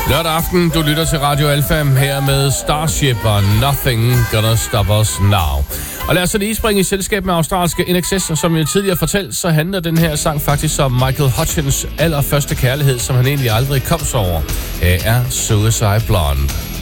Lørdag aften, du lytter til Radio Alfa her med Starship og Nothing Gonna Stop Us Now. Og lad os så lige springe i selskab med australske INXS, og som jeg tidligere fortalt, så handler den her sang faktisk om Michael Hutchins allerførste kærlighed, som han egentlig aldrig kom så over. Her er Suicide Blonde.